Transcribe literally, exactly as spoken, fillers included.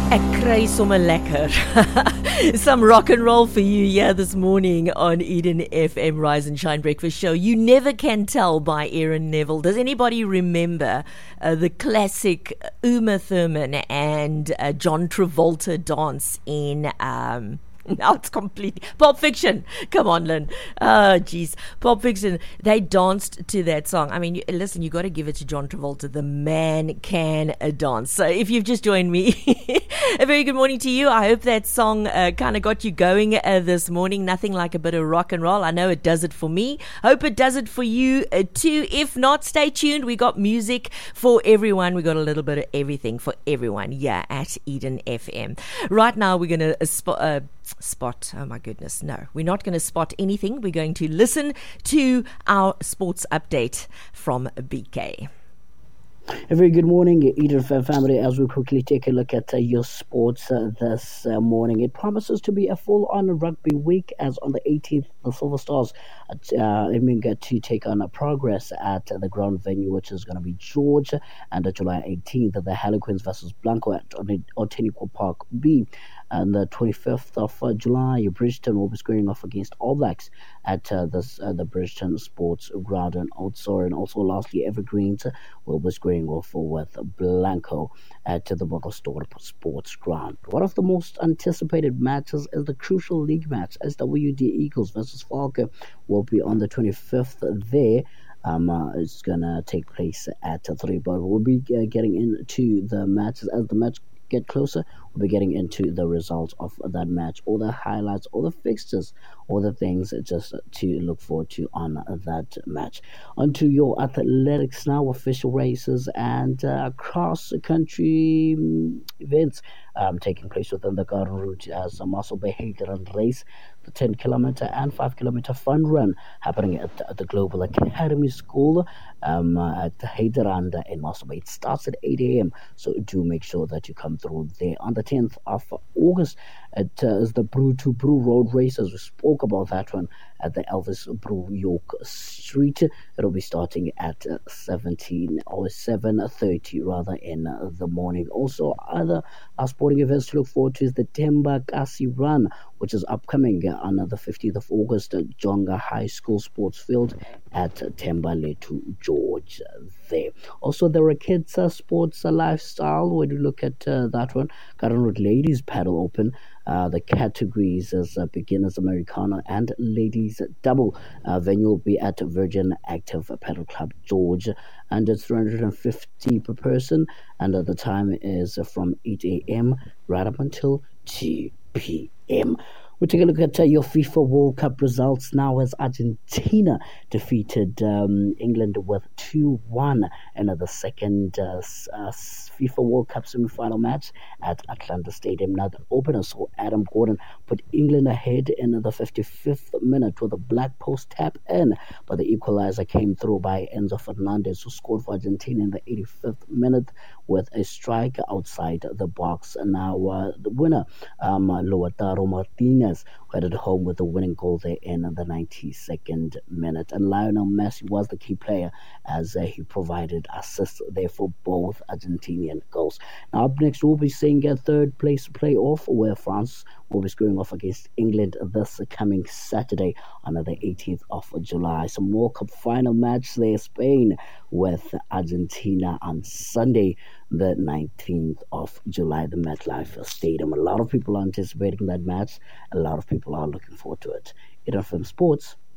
Ek kry sommer lekker. Some rock and roll for you here this morning on Eden F M Rise and Shine Breakfast Show. You Never Can Tell by Aaron Neville. Does anybody remember uh, the classic Uma Thurman and uh, John Travolta dance in... Um, Now it's completely Pulp Fiction. Come on, Lynn. Oh, jeez. Pulp Fiction. They danced to that song. I mean, you, listen, you got to give it to John Travolta. The man can uh, dance. So if you've just joined me, a very good morning to you. I hope that song uh, kind of got you going uh, this morning. Nothing like a bit of rock and roll. I know it does it for me. Hope it does it for you uh, too. If not, stay tuned. We got music for everyone. We got a little bit of everything for everyone. Yeah, at Eden F M. Right now, we're going to uh, spot. Uh, Spot, oh my goodness, no, we're not going to spot anything. We're going to listen to our sports update from B K. A very good morning, Eden family, as we quickly take a look at uh, your sports uh, this uh, morning. It promises to be a full-on rugby week, as on the eighteenth, the Silver Stars uh, aiming to take on a progress at uh, the ground venue, which is going to be George, and uh, July eighteenth, the Harlequins versus Blanco at Oteniqua Park B. And the twenty-fifth of uh, July, Bridgeton will be squaring off against All Blacks at uh, this, uh, the Bridgeton Sports Ground in Oudtshoorn. And also, lastly, Evergreens will be squaring off with Blanco at uh, the Bokostorp Sports Ground. One of the most anticipated matches is the crucial league match, as W D Eagles versus Falcon will be on the twenty-fifth there. Um, uh, it's going to take place at uh, three, but we'll be uh, getting into the matches as the match get closer. We'll be getting into the results of that match, all the highlights, all the fixtures, all the things just to look forward to on that match. On to your athletics now, official races and uh, cross-country events um, taking place within the Garden Route as a Muscle Bay Heideran race, the ten kilometer and five kilometer fun run happening at, at the Global Academy School um, uh, at Heideran in Muscle Bay. It starts at eight a.m., so do make sure that you come through there. On the tenth of August, it uh, is the Brew to Brew Road Race, as we spoke about that one at the Elvis Brew York Street. It'll be starting at uh, seventeen or seven thirty rather in uh, the morning. Also, other uh, sporting events to look forward to is the Temba Kasi Run, which is upcoming uh, on the fifteenth of August at Jonga High School Sports Field at uh, Temba Letu George uh, there. Also, there are kids uh, sports uh, lifestyle. When you look at uh, that one, Garden Road Ladies Paddle Open. Uh, the categories as uh, beginners Americano and ladies double. Uh, venue will be at Virgin Active Paddle Club George, and it's three hundred fifty per person, and uh, the time is from eight a.m. right up until two p.m. We'll take a look at uh, your FIFA World Cup results now, as Argentina defeated um, England with two one in the second uh, uh, FIFA World Cup semi-final match at Atlanta Stadium. Now, the opener saw Adam Gordon put England ahead in the fifty-fifth minute with a black post tap in, but the equalizer came through by Enzo Fernandez, who scored for Argentina in the eighty-fifth minute with a strike outside the box. And now uh, the winner, um, Lautaro Martinez, headed home with the winning goal there in the ninety-second minute. And Lionel Messi was the key player, as uh, he provided assists there for both Argentinian goals. Now, up next, we'll be seeing a third place playoff, where France will be squaring off against England this coming Saturday on the eighteenth of July. Some World Cup final match there, Spain with Argentina on Sunday, the nineteenth of July, the MetLife Stadium. A lot of people are anticipating that match. A lot of people are looking forward to it. Eden F M Sports,